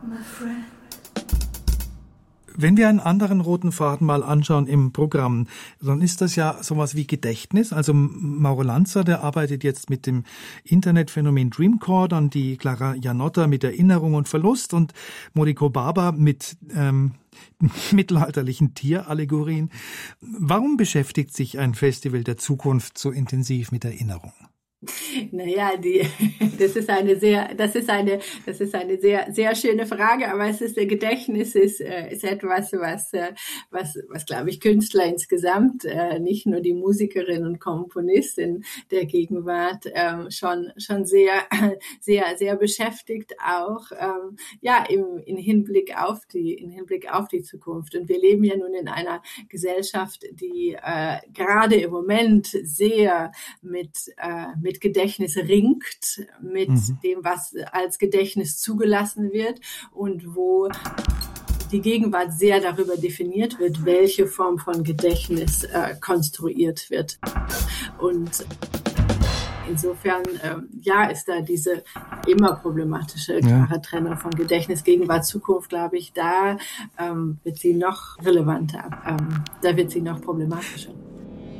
Wenn wir einen anderen roten Faden mal anschauen im Programm, dann ist das ja sowas wie Gedächtnis. Also Mauro Lanza, der arbeitet jetzt mit dem Internetphänomen Dreamcore, dann die Clara Janotta mit Erinnerung und Verlust und Modico Baba mit mittelalterlichen Tierallegorien. Warum beschäftigt sich ein Festival der Zukunft so intensiv mit Erinnerung? Naja, das ist eine sehr schöne Frage, aber Gedächtnis ist etwas, was glaube ich Künstler insgesamt, nicht nur die Musikerin und Komponistin der Gegenwart, schon sehr beschäftigt, auch im Hinblick auf die Zukunft. Und wir leben ja nun in einer Gesellschaft, die gerade im Moment sehr mit Gedächtnis ringt, mit dem, was als Gedächtnis zugelassen wird und wo die Gegenwart sehr darüber definiert wird, welche Form von Gedächtnis konstruiert wird. Und insofern, ist da diese immer problematische klare Trennung von Gedächtnis, Gegenwart, Zukunft, glaube ich, da wird sie noch relevanter, da wird sie noch problematischer.